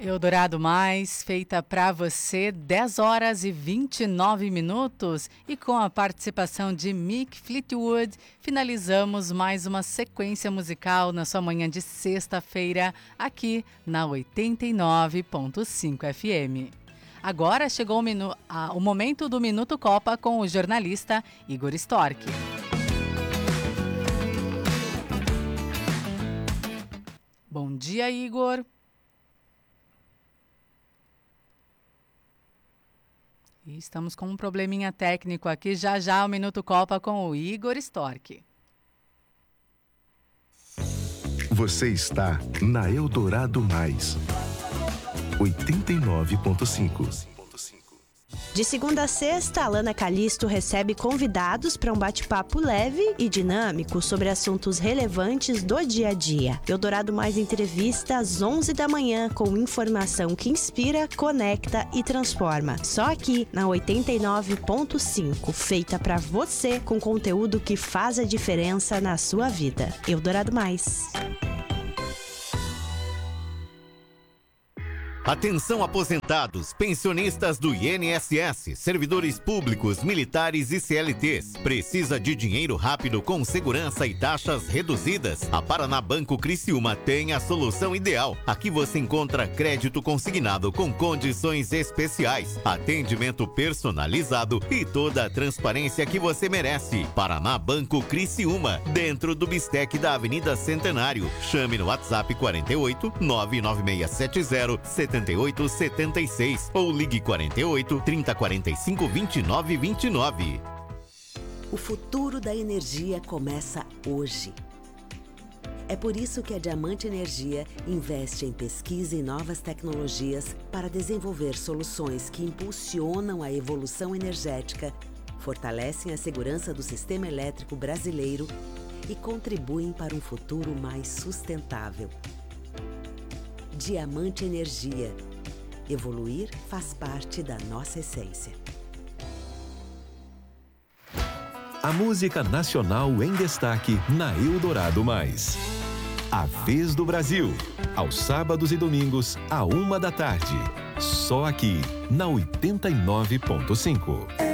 Eldorado Mais, feita para você, 10 horas e 29 minutos. E com a participação de Mick Fleetwood, finalizamos mais uma sequência musical na sua manhã de sexta-feira, aqui na 89.5 FM. Agora chegou o momento do Minuto Copa com o jornalista Igor Storck. Bom dia, Igor. E estamos com um probleminha técnico aqui. Já o Minuto Copa com o Igor Storck. Você está na Eldorado Mais 89.5. De segunda a sexta, Alana Calisto recebe convidados para um bate-papo leve e dinâmico sobre assuntos relevantes do dia a dia. Eldorado Mais entrevista às 11 da manhã com informação que inspira, conecta e transforma. Só aqui na 89.5, feita para você com conteúdo que faz a diferença na sua vida. Eldorado Mais. Atenção aposentados, pensionistas do INSS, servidores públicos, militares e CLTs. Precisa de dinheiro rápido com segurança e taxas reduzidas? A Paraná Banco Criciúma tem a solução ideal. Aqui você encontra crédito consignado com condições especiais, atendimento personalizado e toda a transparência que você merece. Paraná Banco Criciúma, dentro do Bistec da Avenida Centenário. Chame no WhatsApp 48 99670 7876 ou ligue 48 3045 2929. O futuro da energia começa hoje. É por isso que a Diamante Energia investe em pesquisa e novas tecnologias para desenvolver soluções que impulsionam a evolução energética, fortalecem a segurança do sistema elétrico brasileiro e contribuem para um futuro mais sustentável. Diamante Energia. Evoluir faz parte da nossa essência. A música nacional em destaque na Eldorado Mais. A Vez do Brasil. Aos sábados e domingos, à 1 da tarde. Só aqui, na 89.5.